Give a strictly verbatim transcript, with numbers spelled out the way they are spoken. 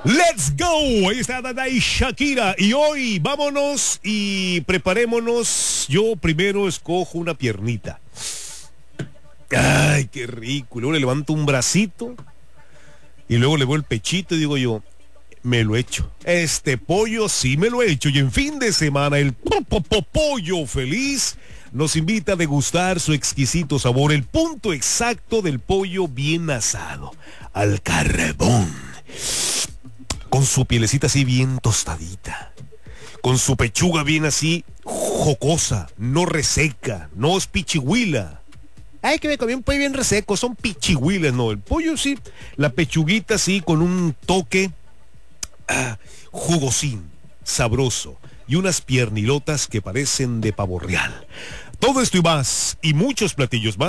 Let's go. Ahí está Dada y Shakira. Y hoy vámonos y preparémonos. Yo primero escojo una piernita. Ay, qué rico. Y luego le levanto un bracito. Y luego le veo el pechito y digo yo, me lo he hecho. Este pollo sí me lo he hecho. Y en fin de semana el pollo feliz nos invita a degustar su exquisito sabor. El punto exacto del pollo bien asado. Al carbón. Con su pielecita así bien tostadita. Con su pechuga bien así jocosa. No reseca. No es pichihuila. Ay, que me comí un pollo bien reseco. Son pichihuilas, no. El pollo sí. La pechuguita sí con un toque ah, jugosín, sabroso. Y unas piernilotas que parecen de pavo real. Todo esto y más. Y muchos platillos más.